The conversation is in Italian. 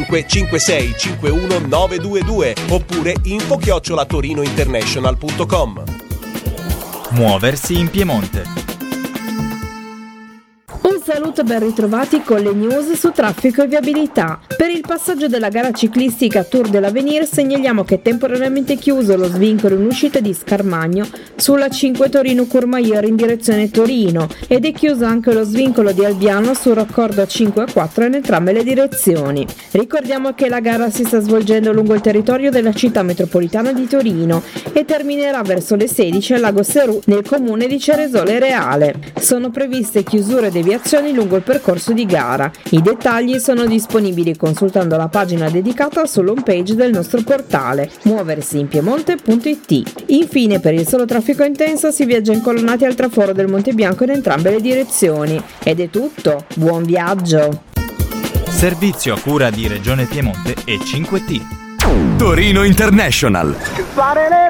556 51 922 oppure info@torinointernational.com. Muoversi in Piemonte. Un saluto, ben ritrovati con le news su traffico e viabilità. Per il passaggio della gara ciclistica Tour dell'Avenir segnaliamo che è temporaneamente chiuso lo svincolo in uscita di Scarmagno sulla 5 Torino-Courmayeur in direzione Torino ed è chiuso anche lo svincolo di Albiano sul raccordo 5 e 4 in entrambe le direzioni. Ricordiamo che la gara si sta svolgendo lungo il territorio della città metropolitana di Torino e terminerà verso le 16 al Lago Serù nel comune di Ceresole Reale. Sono previste chiusure e deviazioni lungo il percorso di gara. I dettagli sono disponibili consultando la pagina dedicata sull'home page del nostro portale muoversiinpiemonte.it. Infine, per il solo traffico intenso si viaggia incolonnati al traforo del Monte Bianco in entrambe le direzioni. Ed è tutto, buon viaggio! Servizio a cura di Regione Piemonte e 5T. Torino International. Fare le